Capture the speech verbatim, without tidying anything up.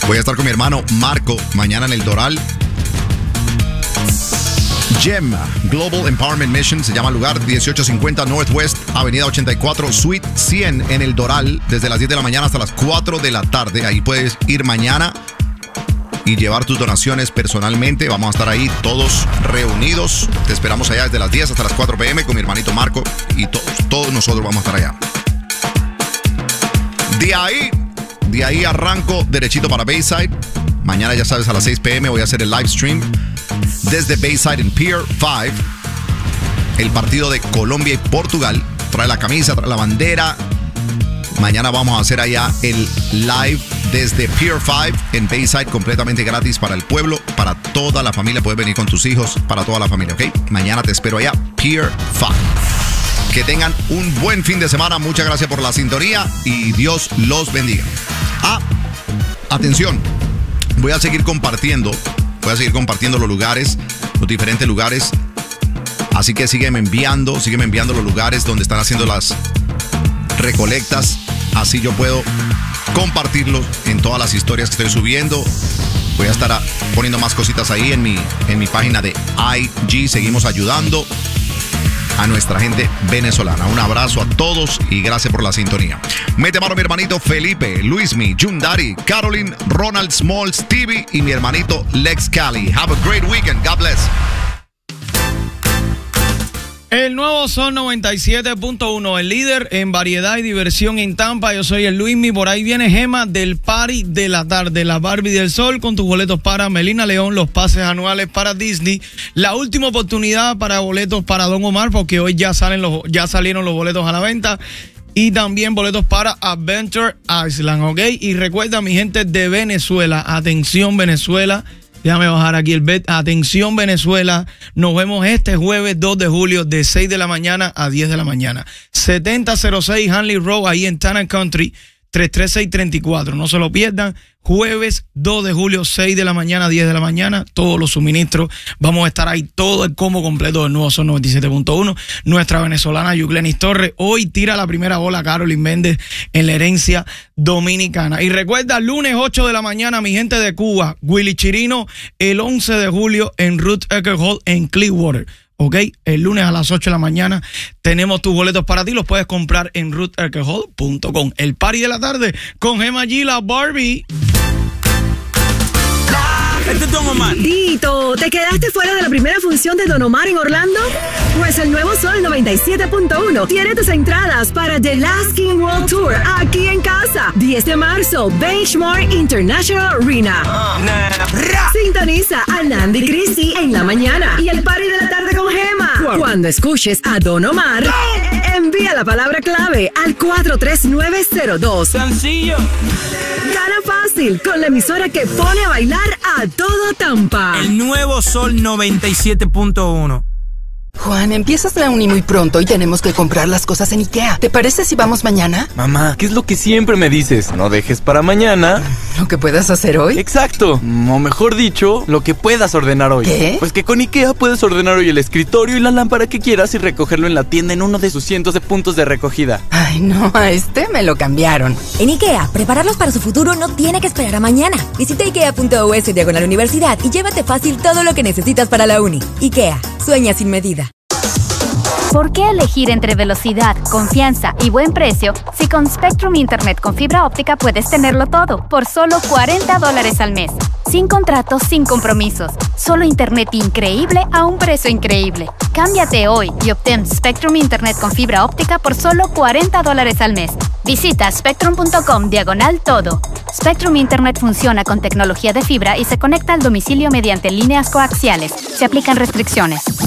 Voy a estar con mi hermano Marco mañana en el Doral. G E M, Global Empowerment Mission, se llama el lugar, dieciocho cincuenta Northwest, Avenida ochenta y cuatro, Suite cien en el Doral, desde las diez de la mañana hasta las cuatro de la tarde. Ahí puedes ir mañana y llevar tus donaciones personalmente. Vamos a estar ahí todos reunidos. Te esperamos allá desde las diez hasta las cuatro p m con mi hermanito Marco y todos, todos nosotros vamos a estar allá. De ahí, de ahí arranco derechito para Bayside. Mañana, ya sabes, a las seis p m voy a hacer el live stream desde Bayside en Pier cinco. El partido de Colombia y Portugal. Trae la camisa, trae la bandera. Mañana vamos a hacer allá el live desde Pier cinco en Bayside, completamente gratis para el pueblo, para toda la familia. Puedes venir con tus hijos, para toda la familia, ¿ok? Mañana te espero allá, Pier cinco. Que tengan un buen fin de semana. Muchas gracias por la sintonía y Dios los bendiga. Ah, atención. Voy a seguir compartiendo, voy a seguir compartiendo los lugares, los diferentes lugares. Así que sígueme enviando, sígueme enviando los lugares donde están haciendo las recolectas. Así yo puedo compartirlos en todas las historias que estoy subiendo. Voy a estar poniendo más cositas ahí en mi, en mi página de I G. Seguimos ayudando a nuestra gente venezolana. Un abrazo a todos y gracias por la sintonía. Mete mano mi hermanito Felipe, Luismi, Jundari, Caroline, Ronald Small, Stevie y mi hermanito Lex Cali. Have a great weekend. God bless. El nuevo Sol noventa y siete punto uno, el líder en variedad y diversión en Tampa. Yo soy el Luismi. Por ahí viene Gema del Party de la Tarde, la Barbie del Sol, con tus boletos para Melina León, los pases anuales para Disney. La última oportunidad para boletos para Don Omar, porque hoy ya salen los, ya salieron los boletos a la venta. Y también boletos para Adventure Island, ¿ok? Y recuerda, mi gente de Venezuela, atención Venezuela. Déjame bajar aquí el bet. Atención Venezuela, nos vemos este jueves dos de julio de seis de la mañana a diez de la mañana. setenta cero seis Hanley Road, ahí en Town and Country, tres tres seis tres cuatro. No se lo pierdan. Jueves dos de julio, seis de la mañana a diez de la mañana. Todos los suministros. Vamos a estar ahí todo el combo completo del nuevo Sol noventa y siete punto uno. Nuestra venezolana Yuglenis Torres hoy tira la primera bola Caroline Méndez en la herencia dominicana. Y recuerda, lunes ocho de la mañana, mi gente de Cuba, Willy Chirino, el once de julio en Ruth Ecker Hall en Clearwater. Ok, el lunes a las ocho de la mañana tenemos tus boletos para ti. Los puedes comprar en ruth ecker hall punto com. El party de la tarde con Gemma G, la Barbie. Este es Don Omar. Tito, ¿te quedaste fuera de la primera función de Don Omar en Orlando? Pues el nuevo Sol noventa y siete punto uno tiene tus entradas para The Last King World Tour aquí en casa. diez de marzo, Benchmark International Arena. Oh, nah. Sintoniza a Nandy Christie en la mañana y el party de la tarde con Gema. Cuando escuches a Don Omar, no. envía la palabra clave al cuatro tres nueve cero dos. Sencillo. Gana fácil con la emisora que pone a bailar a todo Tampa. El nuevo Sol noventa y siete punto uno. Juan, empiezas la uni muy pronto y tenemos que comprar las cosas en IKEA. ¿Te parece si vamos mañana? Mamá, ¿qué es lo que siempre me dices? No dejes para mañana ¿lo que puedas hacer hoy? Exacto, o mejor dicho, lo que puedas ordenar hoy. ¿Qué? Pues que con IKEA puedes ordenar hoy el escritorio y la lámpara que quieras y recogerlo en la tienda en uno de sus cientos de puntos de recogida. Ay, no, a este me lo cambiaron. En IKEA, prepararlos para su futuro no tiene que esperar a mañana. Visita ikea punto u s diagonal universidad y llévate fácil todo lo que necesitas para la uni. IKEA, sueña sin medida. ¿Por qué elegir entre velocidad, confianza y buen precio si con Spectrum Internet con fibra óptica puedes tenerlo todo por solo cuarenta dólares al mes? Sin contratos, sin compromisos. Solo internet increíble a un precio increíble. Cámbiate hoy y obtén Spectrum Internet con fibra óptica por solo cuarenta dólares al mes. Visita spectrum punto com diagonal todo. Spectrum Internet funciona con tecnología de fibra y se conecta al domicilio mediante líneas coaxiales. Se aplican restricciones.